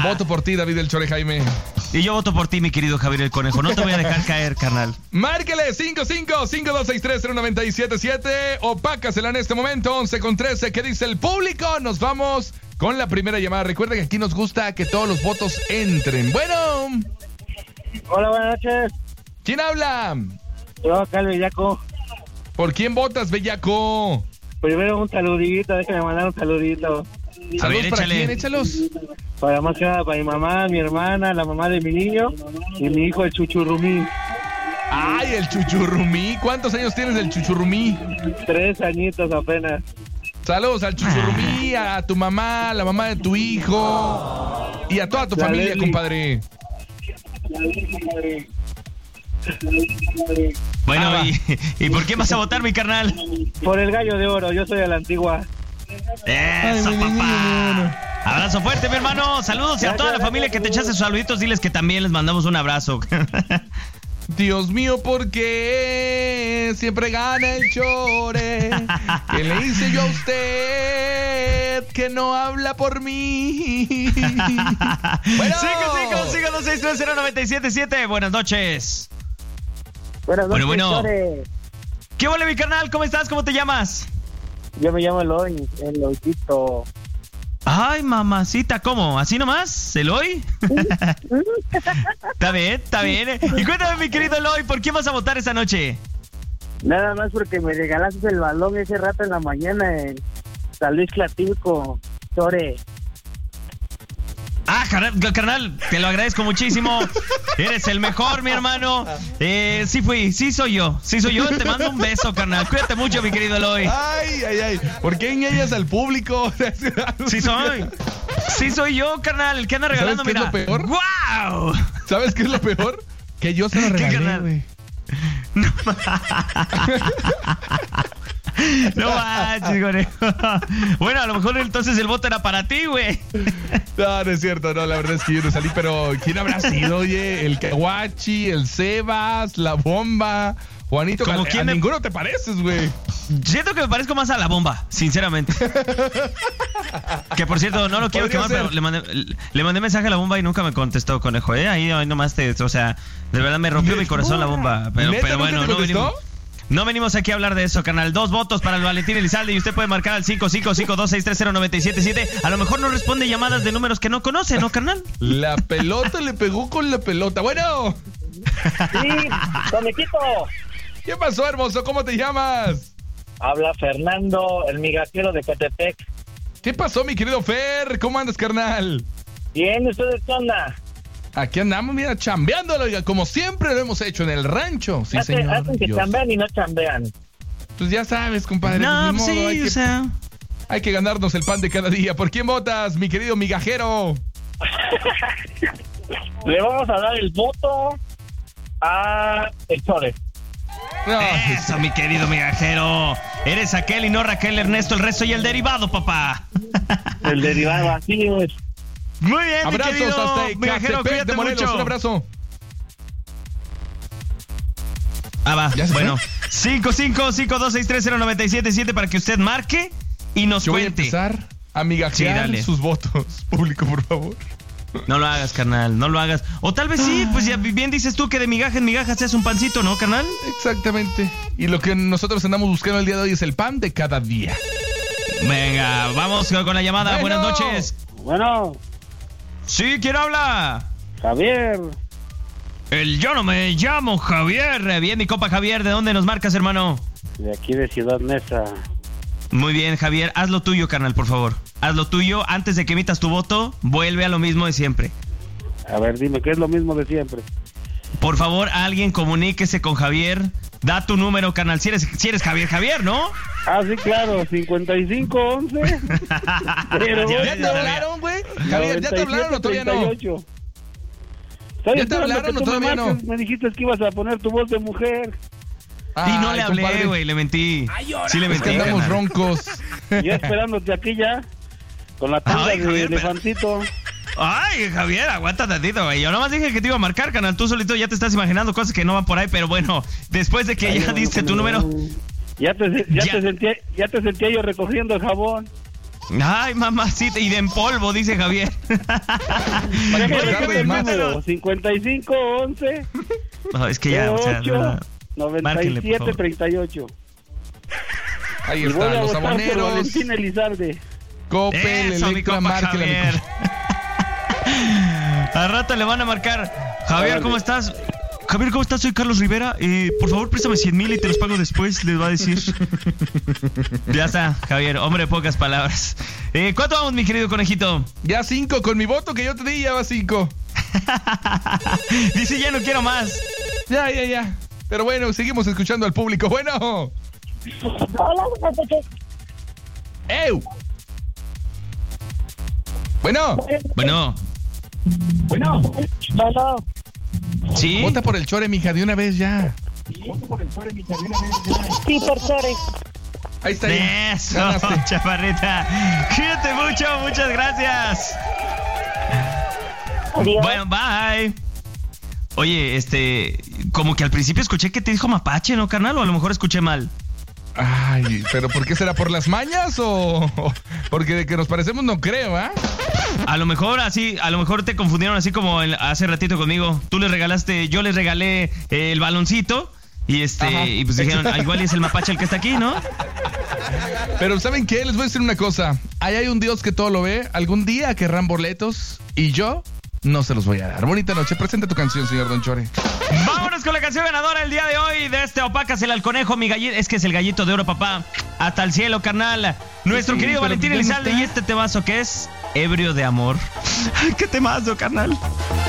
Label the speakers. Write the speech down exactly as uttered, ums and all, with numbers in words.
Speaker 1: Voto por ti, David del Chore Jaime.
Speaker 2: Y yo voto por ti, mi querido Javier el Conejo. No te voy a dejar caer, carnal.
Speaker 1: Márquele cinco cinco cinco dos seis tres cero nueve siete siete o pácasela en este momento, once con trece. ¿Qué dice el público? Nos vamos con la primera llamada. Recuerda que aquí nos gusta que todos los votos entren. Bueno.
Speaker 3: Hola, buenas noches.
Speaker 1: ¿Quién habla?
Speaker 3: Yo acá el Bellaco.
Speaker 1: ¿Por quién votas, Bellaco?
Speaker 3: Primero un saludito, déjame mandar un saludito.
Speaker 1: ¿Saludos
Speaker 2: ver,
Speaker 1: para
Speaker 2: échale.
Speaker 1: quién? Échalos.
Speaker 3: Para más que nada para mi mamá, mi hermana, la mamá de mi niño y mi hijo el Chuchurrumí.
Speaker 1: Ay, el Chuchurrumí. ¿Cuántos años tienes del Chuchurrumí?
Speaker 3: Tres añitos apenas.
Speaker 1: Saludos al Chuchurrumí, a tu mamá, a la mamá de tu hijo y a toda tu
Speaker 3: La
Speaker 1: familia,
Speaker 3: Leslie.
Speaker 1: compadre.
Speaker 2: Bueno,
Speaker 1: Ah,
Speaker 2: y, ¿y por quién vas a votar, mi carnal?
Speaker 3: Por el gallo de oro, yo soy de la antigua.
Speaker 2: Eso,
Speaker 1: Ay, mi niño,
Speaker 2: papá. Abrazo fuerte, mi hermano. Saludos y a toda la familia que te echaste sus saluditos. Diles que también les mandamos un abrazo.
Speaker 1: Dios mío, ¿por qué siempre gana el Chore? ¿Qué le hice yo a usted que no habla por mí? Bueno.
Speaker 2: cinco cinco cinco dos seis tres cero nueve siete siete. Buenas noches.
Speaker 3: Buenas
Speaker 2: Bueno,
Speaker 3: noches,
Speaker 2: bueno.
Speaker 3: Chore.
Speaker 2: ¿Qué vale, mi carnal? ¿Cómo estás? ¿Cómo te llamas?
Speaker 3: Yo me llamo Eloy, Eloycito.
Speaker 2: Ay, mamacita, ¿cómo? ¿Así nomás? ¿Eloy? Está bien, está bien. Y cuéntame, mi querido Eloy, ¿por quién vas a votar esta noche?
Speaker 3: Nada más porque me regalaste el balón ese rato en la mañana en San Luis Clatilco, Chore.
Speaker 2: Ah, carnal, carnal, te lo agradezco muchísimo. Eres el mejor, mi hermano. Eh, sí fui, sí soy yo. Sí soy yo, te mando un beso, carnal. Cuídate mucho, mi querido Eloy.
Speaker 1: Ay, ay, ay. ¿Por qué engañas al público?
Speaker 2: Sí soy. Sí soy yo, carnal, el que anda regalando,
Speaker 1: ¿Sabes qué
Speaker 2: mira.
Speaker 1: es lo peor?
Speaker 2: ¡Guau!
Speaker 1: ¿Sabes qué es lo peor? Que yo se lo
Speaker 2: ¿Qué,
Speaker 1: regalé,
Speaker 2: carnal?
Speaker 1: güey.
Speaker 2: No manches, conejo. Bueno, a lo mejor entonces el voto era para ti, güey.
Speaker 1: No, no es cierto, no, la verdad es que yo no salí, pero ¿quién habrá sido, oye? El Caguachi, el Sebas, la Bomba, Juanito.
Speaker 2: ¿Cómo
Speaker 1: Cal-
Speaker 2: quién
Speaker 1: a
Speaker 2: me-
Speaker 1: ninguno te pareces, güey.
Speaker 2: Siento que me parezco más a la Bomba, sinceramente. Que por cierto, no lo quiero
Speaker 1: Podría
Speaker 2: quemar,
Speaker 1: ser.
Speaker 2: pero le mandé, le mandé mensaje a la Bomba y nunca me contestó, conejo, ¿eh? Ahí, ahí nomás te, o sea, de verdad me rompió mi corazón la Bomba. Pero,
Speaker 1: ¿Neta
Speaker 2: pero
Speaker 1: nunca
Speaker 2: bueno,
Speaker 1: te
Speaker 2: no
Speaker 1: contestó?
Speaker 2: venimos, no venimos aquí a hablar de eso, canal. Dos votos para el Valentín Elizalde y usted puede marcar al cinco cinco cinco dos seis tres cero nueve siete siete. A lo mejor no responde llamadas de números que no conoce, ¿no, carnal?
Speaker 1: La pelota le pegó con la pelota. Bueno,
Speaker 3: Sí, conequito.
Speaker 1: ¿qué pasó, hermoso? ¿Cómo te llamas?
Speaker 3: Habla Fernando, el migajero de Catepec.
Speaker 1: ¿Qué pasó, mi querido Fer? ¿Cómo andas, carnal?
Speaker 3: Bien, ¿ustedes qué onda?
Speaker 1: Aquí andamos, mira, chambeándolo, oiga, como siempre lo hemos hecho en el rancho. Sí,
Speaker 3: Hacen,
Speaker 1: señor.
Speaker 3: hacen que
Speaker 1: Dios.
Speaker 3: chambean y no chambean.
Speaker 1: Pues ya sabes, compadre.
Speaker 2: No,
Speaker 1: pues, ni
Speaker 2: sí,
Speaker 1: modo, hay,
Speaker 2: o
Speaker 1: que,
Speaker 2: sea.
Speaker 1: hay que ganarnos el pan de cada día. ¿Por quién votas, mi querido migajero?
Speaker 3: Le vamos a dar el voto a el Chore.
Speaker 1: No,
Speaker 2: Eso, mi querido migajero. Eres aquel y no Raquel, Ernesto, el resto y el derivado, papá.
Speaker 3: El derivado, así es.
Speaker 2: Muy bien, mi
Speaker 1: abrazos
Speaker 2: querido
Speaker 1: hasta
Speaker 2: migajero,
Speaker 1: Ecatepec
Speaker 2: cuídate
Speaker 1: de Morelos.
Speaker 2: mucho.
Speaker 1: Un abrazo.
Speaker 2: Ah, va,
Speaker 1: ¿Ya se
Speaker 2: bueno.
Speaker 1: fue?
Speaker 2: cinco cinco cinco dos seis tres cero nueve siete siete para que usted marque y nos
Speaker 1: Yo voy a
Speaker 2: cuente.
Speaker 1: empezar a
Speaker 2: Sí,
Speaker 1: migajear
Speaker 2: dale.
Speaker 1: sus votos. Público, por favor.
Speaker 2: No lo hagas, carnal, no lo hagas. O tal vez sí, pues ya bien dices tú que de migaja en migaja seas un pancito, ¿no, carnal?
Speaker 1: Exactamente. Y lo que nosotros andamos buscando el día de hoy es el pan de cada día.
Speaker 2: Venga, vamos con la llamada.
Speaker 1: Bueno.
Speaker 2: Buenas noches.
Speaker 3: Bueno,
Speaker 2: Sí, ¿quién habla?
Speaker 3: Javier,
Speaker 2: El yo no me llamo Javier. Bien, mi compa Javier, ¿de dónde nos marcas, hermano?
Speaker 3: de aquí de Ciudad Neza.
Speaker 2: Muy bien, Javier, haz lo tuyo, carnal, por favor. Haz lo tuyo, antes de que emitas tu voto, vuelve a lo mismo de siempre.
Speaker 3: A ver, dime, ¿qué es lo mismo de siempre?
Speaker 2: Por favor, alguien comuníquese con Javier. Da tu número, carnal, si eres, si eres Javier, Javier, ¿no?
Speaker 3: Ah, sí, claro, cincuenta y cinco once. Pero
Speaker 2: Ya
Speaker 1: ¿Ya
Speaker 2: ves,
Speaker 1: te hablaron, güey? Javier, ¿ya te hablaron o todavía no?
Speaker 3: noventa y siete, treinta y ocho. Estoy
Speaker 1: ¿Ya te
Speaker 3: esperando
Speaker 1: hablaron
Speaker 3: que
Speaker 1: o
Speaker 3: tú me
Speaker 1: todavía no?
Speaker 3: marques. Me dijiste que ibas a poner tu voz de mujer.
Speaker 2: Y no
Speaker 1: Ay,
Speaker 2: le hablé,
Speaker 1: compadre,
Speaker 2: güey, le mentí. Sí le
Speaker 1: Es que
Speaker 2: mentí,
Speaker 1: andamos
Speaker 2: carnal.
Speaker 1: roncos.
Speaker 3: Yo esperándote aquí ya. Con la tanda
Speaker 2: Ay,
Speaker 3: de
Speaker 2: Javier, pero-
Speaker 3: elefantito.
Speaker 2: Ay, Javier, aguanta tantito, güey. Yo nomás dije que te iba a marcar, canal. Tú solito ya te estás imaginando cosas que no van por ahí, pero bueno, después de que
Speaker 3: Ay,
Speaker 2: ya
Speaker 3: no,
Speaker 2: diste
Speaker 3: no,
Speaker 2: tu
Speaker 3: no.
Speaker 2: número.
Speaker 3: Ya te, ya,
Speaker 2: Ya.
Speaker 3: te sentía, ya te sentía yo recogiendo el jabón.
Speaker 2: Ay, mamacita, y de en polvo, dice Javier.
Speaker 3: Déjame repetir el número, cincuenta y cinco, once,
Speaker 2: No, es que ya, o sea,
Speaker 3: ocho, noventa y siete, treinta y ocho.
Speaker 1: Ahí
Speaker 3: Y voy
Speaker 1: están
Speaker 3: a
Speaker 1: los
Speaker 3: votar por
Speaker 1: aboneros.
Speaker 3: Valentín Elizalde.
Speaker 1: Coppel,
Speaker 2: Eso, mi
Speaker 1: Electra,
Speaker 2: compa
Speaker 1: márquele, mi
Speaker 2: Javier.
Speaker 1: compa.
Speaker 2: Al rato le van a marcar. Javier, ¿cómo estás? Javier, ¿cómo estás? Soy Carlos Rivera. Eh, por favor, préstame cien mil y te los pago después, les va a decir. Ya está, Javier, hombre de pocas palabras. Eh, ¿Cuánto vamos, mi querido conejito?
Speaker 1: Ya cinco, con mi voto que yo te di, ya va cinco.
Speaker 2: Dice, ya no quiero más.
Speaker 1: Ya, ya, ya. Pero bueno, seguimos escuchando al público. Bueno.
Speaker 4: Hola, buenas noches.
Speaker 1: ¡Ew! Bueno.
Speaker 2: Bueno,
Speaker 3: Bueno,
Speaker 4: Bueno,
Speaker 2: ¿sí?
Speaker 1: Vota por el Chore, mija, de una vez ya.
Speaker 4: sí, por Chores.
Speaker 1: Ahí está. ya.
Speaker 2: Eso,
Speaker 1: Ganaste.
Speaker 2: chaparrita. Cuídate mucho, muchas gracias.
Speaker 4: Adiós.
Speaker 2: Bueno, bye. Oye, este, como que al principio escuché que te dijo mapache, ¿no, carnal? O a lo mejor escuché mal.
Speaker 1: Ay, pero ¿por qué será? ¿Por las mañas o...? Porque de que nos parecemos no creo, ¿ah?
Speaker 2: A lo mejor así, a lo mejor te confundieron así como el- hace ratito conmigo. Tú les regalaste, yo les regalé eh, el baloncito y este,
Speaker 1: Ajá.
Speaker 2: y pues dijeron, "Ah, igual es el mapache el que está aquí, ¿no?"
Speaker 1: Pero ¿saben qué? Les voy a decir una cosa. Ahí hay un Dios que todo lo ve. Algún día querrán boletos y yo no se los voy a dar. Bonita noche. Presenta tu canción, señor Don Chore.
Speaker 2: Vámonos con la canción ganadora el día de hoy de este Opácasela al conejo, mi gallito. Es que es el gallito de oro, papá. Hasta el cielo, carnal. Nuestro
Speaker 1: Sí,
Speaker 2: querido
Speaker 1: pero
Speaker 2: Valentín
Speaker 1: ya no
Speaker 2: Elizalde
Speaker 1: está.
Speaker 2: y este temazo que es Ebrio de Amor. Ay, qué temazo, carnal.